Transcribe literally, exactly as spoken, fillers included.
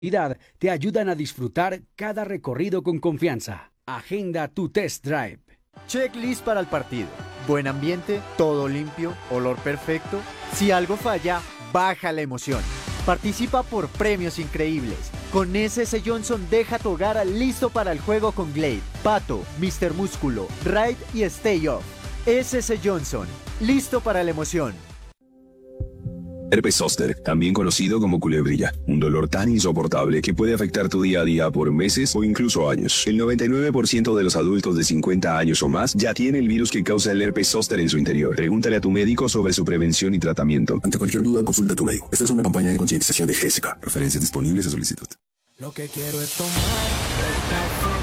te ayudan a disfrutar cada recorrido con confianza. Agenda tu test drive. Checklist para el partido. Buen ambiente, todo limpio, olor perfecto. Si algo falla, baja la emoción. Participa por premios increíbles. Con S S Johnson deja tu hogar listo para el juego con Glade, Pato, míster Músculo, Raid y Stay Off. S S Johnson, listo para la emoción. Herpes zóster, también conocido como culebrilla, un dolor tan insoportable que puede afectar tu día a día por meses o incluso años. El noventa y nueve por ciento de los adultos de cincuenta años o más ya tiene el virus que causa el herpes zóster en su interior. Pregúntale a tu médico sobre su prevención y tratamiento. Ante cualquier duda, consulta a tu médico. Esta es una campaña de concientización de G S K. Referencias disponibles a solicitud. Lo que quiero es tomar el café.